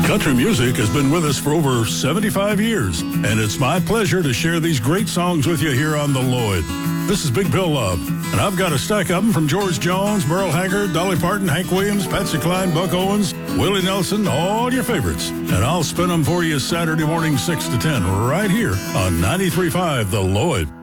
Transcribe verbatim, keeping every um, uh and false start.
Country music has been with us for over seventy-five years, and it's my pleasure to share these great songs with you here on The Lloyd. This is Big Bill Love, and I've got a stack of them from George Jones, Merle Haggard, Dolly Parton, Hank Williams, Patsy Cline, Buck Owens, Willie Nelson, all your favorites. And I'll spin them for you Saturday morning, six to ten, right here on ninety-three point five The Lloyd.